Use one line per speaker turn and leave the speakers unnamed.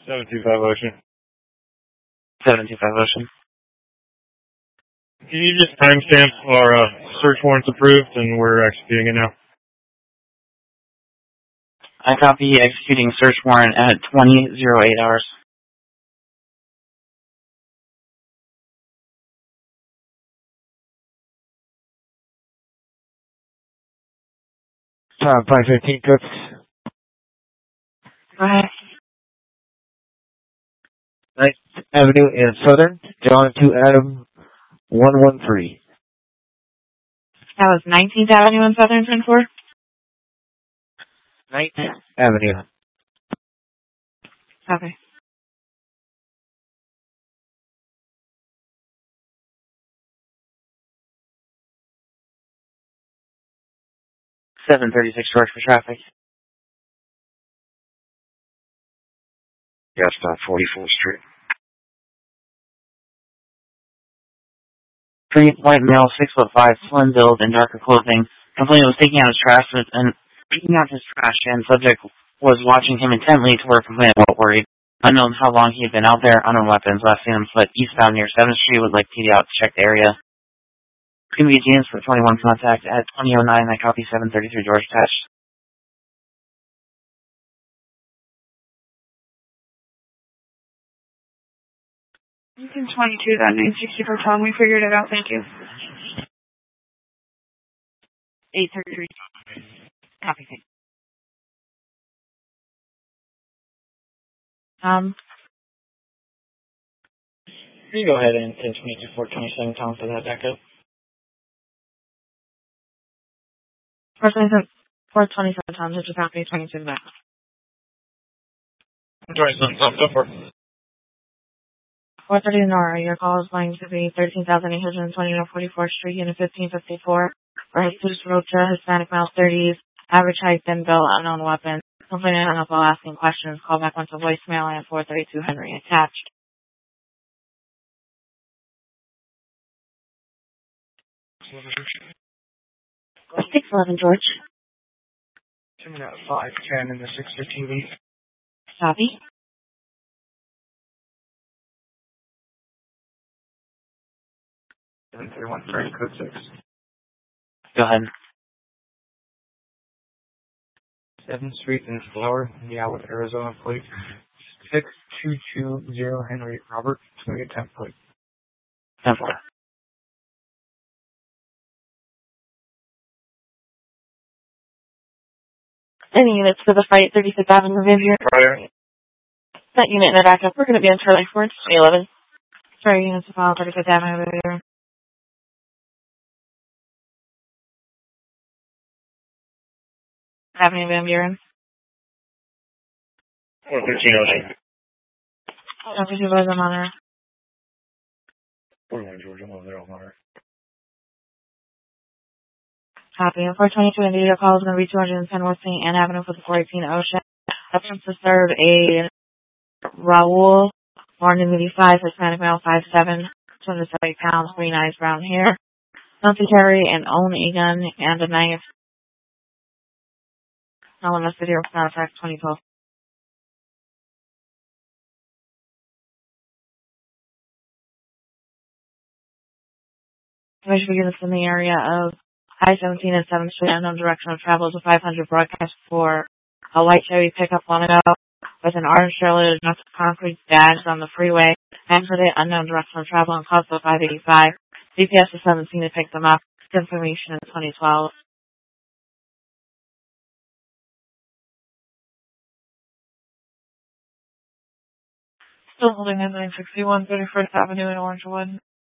725 Ocean.
725 Ocean.
Can you just timestamp our search warrant's approved and we're executing it now?
I copy executing search warrant at 20:08 hours.
Time 515 Cooks.
Go ahead.
9th Avenue and Southern, John to Adam 113.
That was 19th Avenue and Southern 10-4?
9th Avenue.
Okay.
$736 charge for traffic.
Yes, stop 44th Street.
White male, 6'5", slim build, and darker clothing. Complainant was taking out his trash and subject was watching him intently to where complainant felt worried. Unknown how long he had been out there, unknown weapons. Last seen him fled eastbound near 7th Street, would like PD out to check the area. Premium James for 21 contact at 2009. I copy 733 George attached.
Lincoln 22, that 960 for Tom. We figured it out. Thank you. 833. Copy.
Can you go ahead and 1022 427 Tom for that backup?
427 Tom, just copy 22 back.
27, Tom, so far.
430 Nora, your call is going to be 13,820 North 44th Street, Unit 1554. For Jesus Rocha, Hispanic male, 30s, average height, thin built, unknown weapon. Complainant hung up while asking questions. Call back once a voicemail and 432 Henry attached.
Go
611 George.
Coming out 510 in the 615 lead.
Copy.
And 31 Frank, code 6.
Go ahead.
7th Street in Flower, Yowlett, Arizona, plate 6220 Henry Robert, 20 temp plate.
10-4.
Any units to the fight, 36th Avenue, Riviera.
Right.
That unit in the backup, we're going to be on Charlie Ford, 2011. Sorry, units to file, 35th Avenue, Riviera. Avenue Van Buren.
413 Ocean.
Dr. Supervisor Monroe.
41 George, I'm over there on Monroe.
Copy. 422 India call is going to be 210 West St. Anne Avenue for the 418 Ocean. Attempts to serve a Raul, born in 85, Hispanic male, 5'7", 270 pounds, green eyes, brown hair. Not to carry and own a gun and a knife. Alamo City, not effect 2012. We should begin this in the area of I-17 and 7th Street, unknown direction of travel to 500 broadcast for a white Chevy pickup on ago with an orange trailer and concrete bags on the freeway. And for the unknown direction of travel on Coastal 585. GPS is 17 to pick them up. Information in 2012. Still holding at 961 31st Avenue in Orangewood.